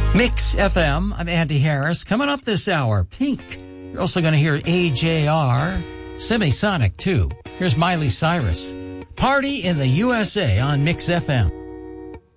Mix FM, I'm Andy Harris. Coming up this hour, Pink. You're also going to hear AJR, Semisonic too. Here's Miley Cyrus. Party in the USA on Mix FM.